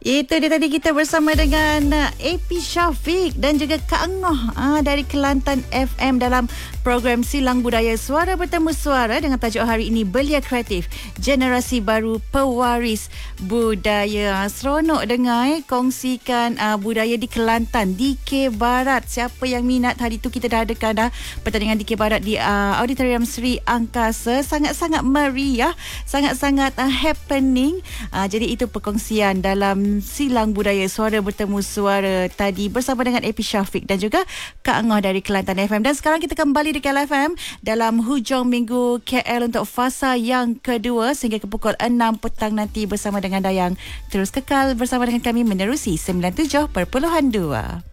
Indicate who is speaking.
Speaker 1: Itu dia tadi kita bersama dengan AP Syafiq dan juga Kak Angoh dari Kelantan FM dalam program Silang Budaya Suara Bertemu Suara dengan tajuk hari ini Belia Kreatif, Generasi Baru Pewaris Budaya. Seronok dengar kongsikan budaya di Kelantan, DK Barat. Siapa yang minat, hari tu kita dah adakan pertandingan DK Barat di Auditorium Sri Angkasa. Sangat-sangat meriah, sangat-sangat happening. Jadi itu perkongsian dalam Silang Budaya Suara Bertemu Suara tadi bersama dengan AP Syafiq dan juga Kak Angoh dari Kelantan FM. Dan sekarang kita kembali di KL FM dalam hujung minggu KL untuk fasa yang kedua sehingga ke pukul 6 petang nanti bersama dengan Dayang. Terus kekal bersama dengan kami menerusi 97.2.